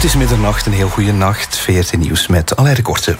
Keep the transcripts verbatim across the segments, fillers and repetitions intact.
Het is middernacht, een heel goede nacht. V R T Nieuws met Alain de Korte.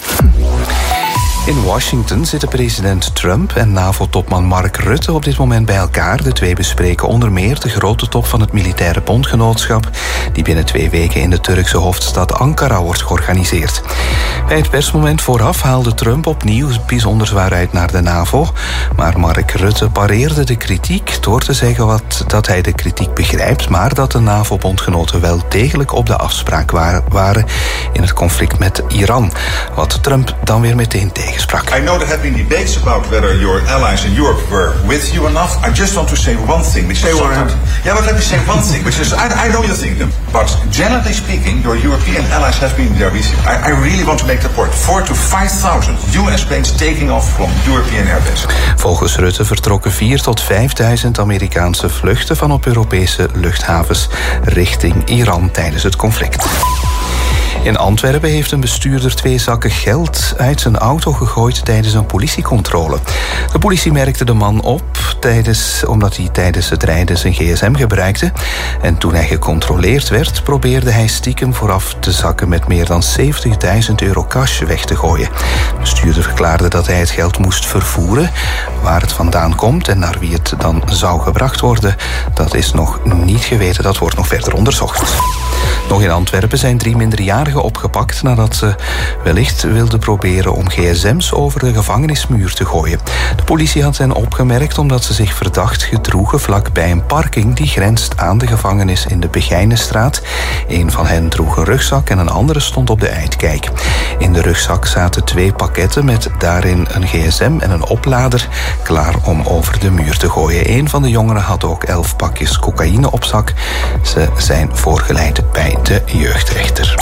In Washington zitten president Trump en NAVO-topman Mark Rutte op dit moment bij elkaar. De twee bespreken onder meer de grote top van het militaire bondgenootschap, die binnen twee weken in de Turkse hoofdstad Ankara wordt georganiseerd. Bij het persmoment vooraf haalde Trump opnieuw bijzonder zwaar uit naar de NAVO. Maar Mark Rutte pareerde de kritiek door te zeggen wat, dat hij de kritiek begrijpt, maar dat de NAVO-bondgenoten wel degelijk op de afspraak waren in het conflict met Iran. Wat Trump dan weer meteen tegenspreekt. I know there have been debates about whether your allies in Europe were with you enough. I just want to say one thing. Which say one. Yeah, but let me say one thing, which is, I, I know you think them. But generally speaking, your European allies have been there recently. I, I really want to make the point. Four to five thousand U S planes taking off from European airbase. Volgens Rutte vertrokken vier tot vijfduizend Amerikaanse vluchten van op Europese luchthavens richting Iran tijdens het conflict. In Antwerpen heeft een bestuurder twee zakken geld uit zijn auto gegooid tijdens een politiecontrole. De politie merkte de man op tijdens, omdat hij tijdens het rijden zijn gsm gebruikte. En toen hij gecontroleerd werd, probeerde hij stiekem vooraf de zakken met meer dan zeventigduizend euro cash weg te gooien. De bestuurder verklaarde dat hij het geld moest vervoeren. Waar het vandaan komt en naar wie het dan zou gebracht worden, dat is nog niet geweten. Dat wordt nog verder onderzocht. Nog in Antwerpen zijn drie minderjarigen opgepakt nadat ze wellicht wilden proberen om gsm's over de gevangenismuur te gooien. De politie had hen opgemerkt omdat ze zich verdacht gedroegen vlakbij een parking die grenst aan de gevangenis in de Begijnenstraat. Een van hen droeg een rugzak en een andere stond op de uitkijk. In de rugzak zaten twee pakketten met daarin een gsm en een oplader klaar om over de muur te gooien. Een van de jongeren had ook elf pakjes cocaïne op zak. Ze zijn voorgeleid bij de jeugdrechter.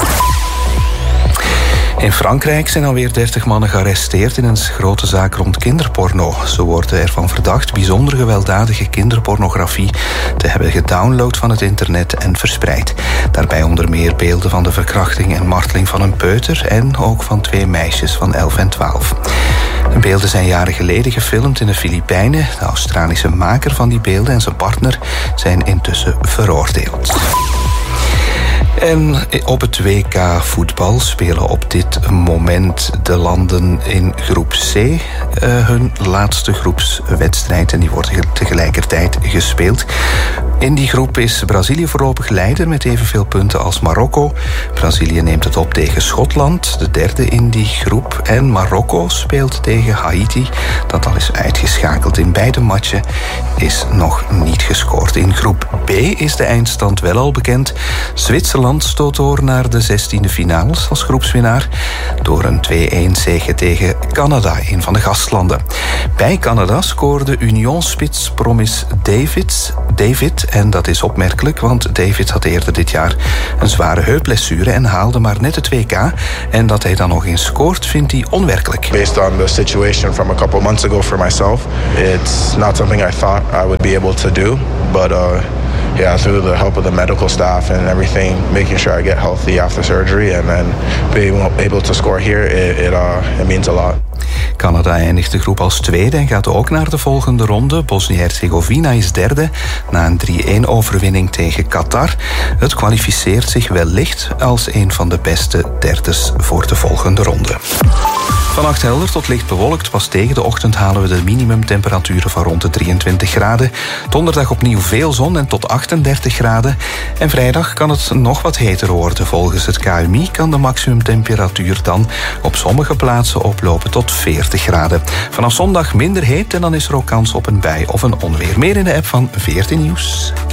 In Frankrijk zijn alweer dertig mannen gearresteerd in een grote zaak rond kinderporno. Ze worden ervan verdacht bijzonder gewelddadige kinderpornografie te hebben gedownload van het internet en verspreid. Daarbij onder meer beelden van de verkrachting en marteling van een peuter en ook van twee meisjes van elf en twaalf. De beelden zijn jaren geleden gefilmd in de Filipijnen. De Australische maker van die beelden en zijn partner zijn intussen veroordeeld. En op het W K voetbal spelen op dit moment de landen in groep C uh, hun laatste groepswedstrijd. En die wordt tegelijkertijd gespeeld. In die groep is Brazilië voorlopig leider met evenveel punten als Marokko. Brazilië neemt het op tegen Schotland, de derde in die groep. En Marokko speelt tegen Haiti, dat al is uitgeschakeld. In beide matchen is nog niet gescoord. In groep B is de eindstand wel al bekend. Zwitserland stoot door naar de zestiende finales als groepswinnaar door een twee-een zege tegen Canada, een van de gastlanden. Bij Canada scoorde Union-spits Promis Davids, David en dat is opmerkelijk, want David had eerder dit jaar een zware heupblessure en haalde maar net het W K. En dat hij dan nog eens scoort, vindt hij onwerkelijk. Based on the situation from a couple months ago for myself, it's not something I thought I would be able to do, but uh yeah, through the help of the medical staff and everything, making sure I get healthy after surgery and then being able to score here, it, it, uh, it means a lot. Canada eindigt de groep als tweede en gaat ook naar de volgende ronde. Bosnië-Herzegovina is derde na een drie-een overwinning tegen Qatar. Het kwalificeert zich wellicht als een van de beste derdes voor de volgende ronde. Vannacht helder tot licht bewolkt. Pas tegen de ochtend halen we de minimumtemperaturen van rond de drieëntwintig graden. Donderdag opnieuw veel zon en tot achtendertig graden. En vrijdag kan het nog wat heter worden. Volgens het K M I kan de maximumtemperatuur dan op sommige plaatsen oplopen tot veertig graden. Vanaf zondag minder heet en dan is er ook kans op een bui of een onweer. Meer in de app van V R T Nieuws.